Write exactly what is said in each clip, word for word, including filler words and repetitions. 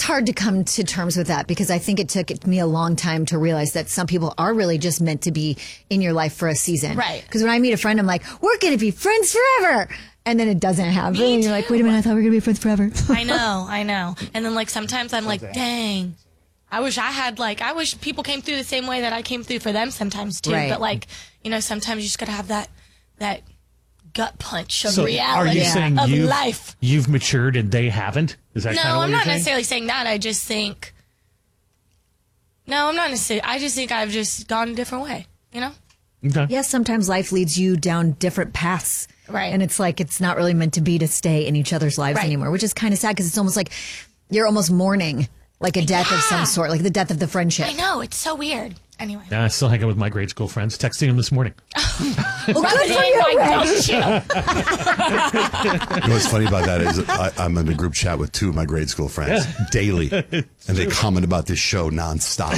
hard to come to terms with that because I think it took me a long time to realize that some people are really just meant to be in your life for a season. Right. Because when I meet a friend, I'm like, we're going to be friends forever. And then it doesn't happen. And you're like, wait a minute, I thought we were going to be friends forever. I know, I know. And then like sometimes I'm like, dang, I wish I had like, I wish people came through the same way that I came through for them sometimes too. Right. But like, you know, sometimes you just got to have that, that gut punch of So reality are you saying of you've, life. you've matured and they haven't? Is that No, kind of what I'm you're not saying? necessarily saying that. I just think, no, I'm not necessarily, I just think I've just gone a different way, you know? Okay. Yes, sometimes life leads you down different paths. Right. And it's like it's not really meant to be to stay in each other's lives Right. anymore, which is kind of sad because it's almost like you're almost mourning like a death of some Yeah. sort, like the death of the friendship. I know, it's so weird. Anyway. Yeah, I still hang out with my grade school friends. Texting them this morning. Well, good for you, Why Rich. don't you? You know what's funny about that is I, I'm in a group chat with two of my grade school friends daily, and they comment about this show nonstop.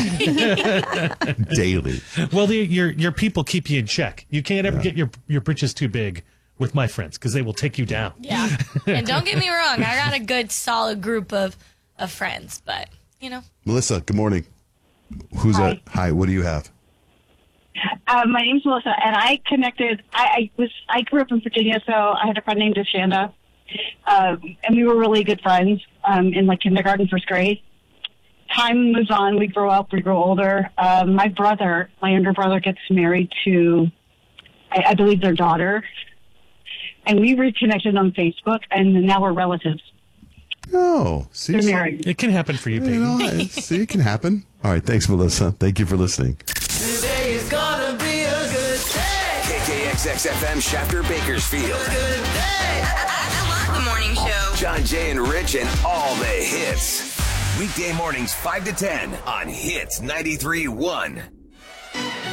Daily. Well, the, your your people keep you in check. You can't ever get your your britches too big with my friends because they will take you down. Yeah. And don't get me wrong, I got a good, solid group of, of friends, but, you know. Melissa, good morning. Who's Hi. that? Hi, what do you have? Uh, my name's Melissa, and I connected. I, I was I grew up in Virginia, so I had a friend named Deshanda, uh, and we were really good friends um, in like kindergarten, first grade. Time moves on. We grow up. We grow older. Uh, my brother, my younger brother, gets married to, I, I believe, their daughter, and we reconnected on Facebook, and now we're relatives. Oh, see, They're married. It can happen for you, baby. You know, I- see, it can happen. All right, thanks, Melissa. Thank you for listening. Today is gonna be a good day. K K X X F M Shafter Bakersfield. Good day. I love the morning show. John, Jay, and Rich and all the hits. Weekday mornings five to ten on Hits ninety-three point one.